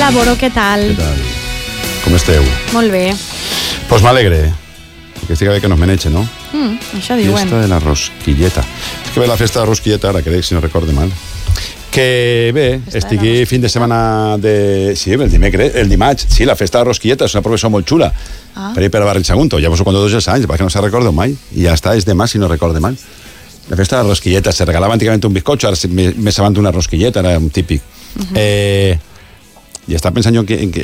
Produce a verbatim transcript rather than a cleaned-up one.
Hola, Boro, què tal? Què tal? Com esteu? Molt bé. Pues m'alegre, porque estic bé que nos meneche, ¿no? Mm, això diuen. Fiesta de la rosquilleta. És que ve la festa de la rosquilleta, ara crec, si no recorde mal. Que bé, estigui fin de setmana de... Sí, el dimecres, el dimarts. Sí, la festa de la rosquilleta és una professor molt xula. Ah. Per ir per a Barri Sagunto. Ja vos ho conto tots els anys, perquè no se recordo mai. I ja està, és demà, si no recorde mal. La festa de la rosquilleta. Se regalava antigament un bizcocho, ara més avant una rosquilleta, era un típic. Uh-huh. Eh... I estava pensant jo en que, en que